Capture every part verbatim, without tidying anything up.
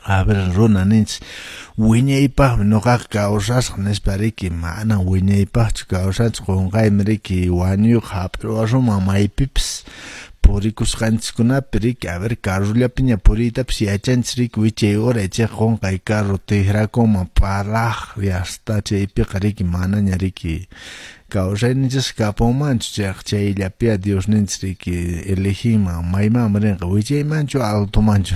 A ver, runa ninch wiñaypaq nuqaqa kawsasaq nispariki mana wiñaypaqchu kawsachaq qunqaymriki wañuyuq hap'irwaruman maypipas purikusqanchikkunapi riki a ver carrullapiña puriytapas yachanchik riki wichay hora chay qunqay carro tiqrakunman paraq yasta chaypiqa riki manaña riki kawsayninchis kapunmanchu chay chayllapiqa Diosninchis riki elegima mayman rinqa wichaymanchu automanchu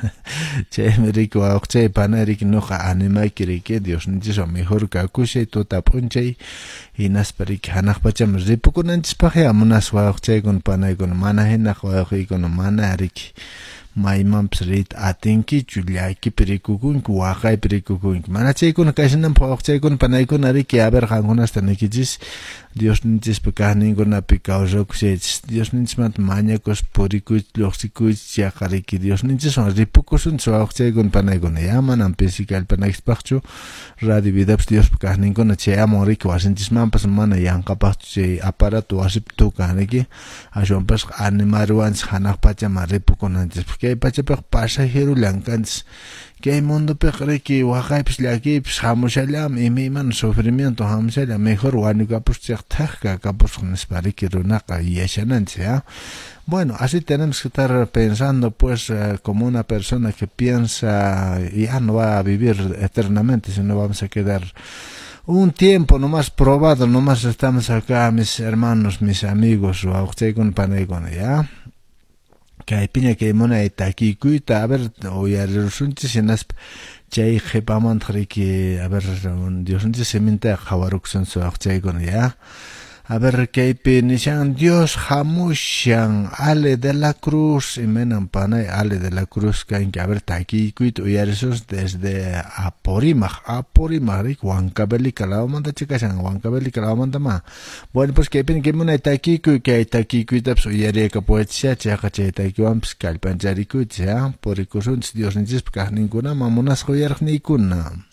chaymi riki wawqchay pana riki nuqa animayki riki Diosninchis mejor kakushay tuta p'unchay hinaspa riki hanaq pachama ripukunanchispaqya munas wawqchaykuna panaykuna mana hinaq wawqiykuna mana riki maymanpas rit atinkichu llakkipi rikukunki waqaypi rikukunki mana chaykuna kashananpaq wawqchaykuna panaykuna riki a ver qankunasta nikichis Diosninchispa kaqninkunapi kawsakushaychis Diosninchismanta mañakus purikuychis lluqsikuychis yaqa riki Diosninchiswan ripukusunchis wawqchaykuna panaykuna ya manan pisi kallpanakispaqchu Radio Vidapas Diospa kaqninkuna chayamun riki wasinchismanpas mana yanqapaqchu chay aparato wasipi tukan riki ashwanpas animarwanchis hanaq pachama ripukunanchis kay pachapiqa pasajero kanchis kay mundopiqa riki waqaypis llakiypis hamushallami ima imana sufrimiento hamushalla mejor wañukapuschaq thaqqa kapusqa nispa riki runaqa yashananchis ya. Bueno, así tenemos que estar pensando pues uh, como una persona que piensa ya no va a vivir eternamente, sino vamos a quedar un tiempo nomás probado, nomás estamos acá mis hermanos, mis amigos, wawqchaykuna panaykuna ya. Kay piña kay muna takikuyta a ver uyarirusunchis hinaspa chay qhipamanta riki a ver Diosunchis siminta qawarukusunchis wawqchaykuna ya. A ver kaypi nishan Dios hamushan Ale de la Cruz imenan panay Ale de la Cruz kanki a ver takikuyta uyarisunchis desde Apurímac Apurímac rik Huancavelic kalawmanta chikashan Huancavelic kalawmanta ma. Bueno, pues kaypi kay muna takikuy kay takikuytapas uyariyakapuwachishya chayqa chay takiwanpas kallpancharikuychis ya purikusunchis Diosninchis kaqninkuna mamunasqa uyaraqniykuna.